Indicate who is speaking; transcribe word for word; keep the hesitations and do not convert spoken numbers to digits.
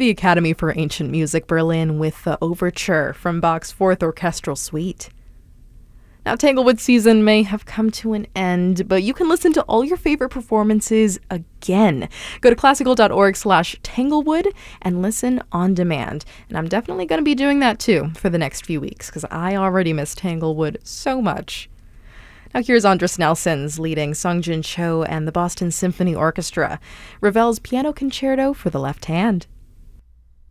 Speaker 1: the Academy for Ancient Music Berlin with the Overture from Bach's Fourth Orchestral Suite. Now, Tanglewood season may have come to an end, but you can listen to all your favorite performances again. Go to classical.org slash Tanglewood and listen on demand. And I'm definitely going to be doing that too for the next few weeks, because I already miss Tanglewood so much. Now here's Andris Nelsons leading Sung Jin Cho and the Boston Symphony Orchestra, Ravel's Piano Concerto for the Left Hand.